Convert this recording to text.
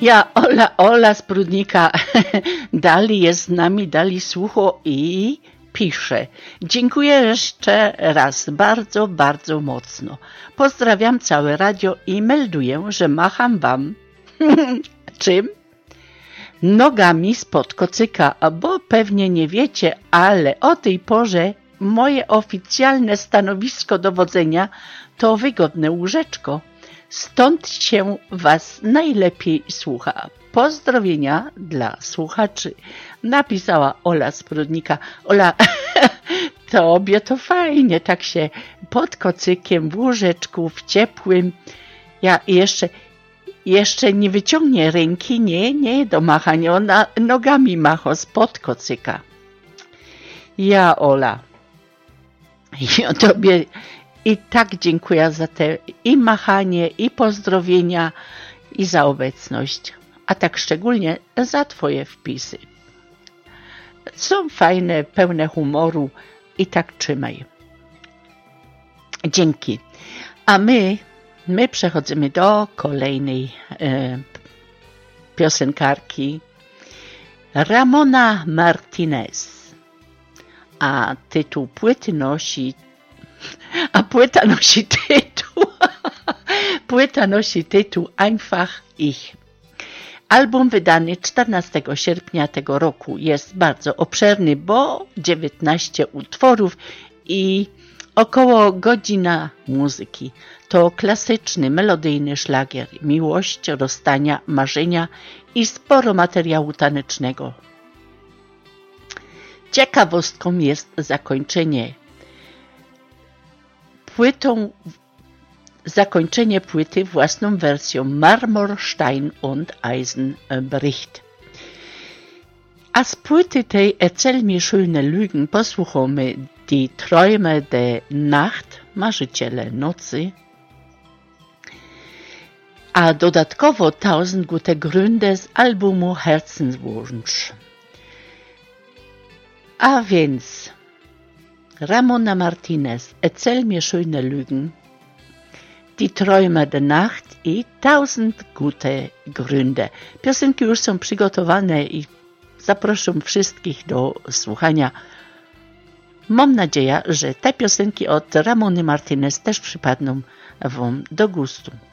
Ja, Ola z Prudnika, Dali jest z nami, Dali słucho i pisze. Dziękuję jeszcze raz bardzo, bardzo mocno. Pozdrawiam całe radio i melduję, że macham wam czym? Nogami spod kocyka, bo pewnie nie wiecie, ale o tej porze moje oficjalne stanowisko dowodzenia to wygodne łóżeczko. Stąd się was najlepiej słucha. Pozdrowienia dla słuchaczy. Napisała Ola z Prudnika. Ola, tobie to fajnie, tak się pod kocykiem w łóżeczku, w ciepłym. Ja jeszcze nie wyciągnie ręki, nie do machania, ona nogami macha spod kocyka. Ja, Ola, ja tobie i tak dziękuję za te i machanie, i pozdrowienia, i za obecność, a tak szczególnie za twoje wpisy. Są fajne, pełne humoru i tak trzymaj. Dzięki. A my przechodzimy do kolejnej piosenkarki. Ramona Martinez. A tytuł płyty nosi... A płyta nosi tytuł... Płyta nosi tytuł Einfach ich. Album wydany 14 sierpnia tego roku jest bardzo obszerny, bo 19 utworów i około godzina muzyki. To klasyczny, melodyjny szlagier, miłość, rozstania, marzenia i sporo materiału tanecznego. Ciekawostką jest zakończenie płyty własną wersją Marmor, Stein und Eisen bricht. A z płyty tej Erzähl mir schöne Lügen posłuchamy Die Träume der Nacht, marzyciele nocy, a dodatkowo 1000 gute Gründe z albumu Herzenswunsch. A więc Ramona Martinez, Erzähl mir schöne Lügen, Die Träume der Nacht i 1000 gute Gründe. Piosenki już są przygotowane i zapraszam wszystkich do słuchania. Mam nadzieję, że te piosenki od Ramony Martinez też przypadną wam do gustu.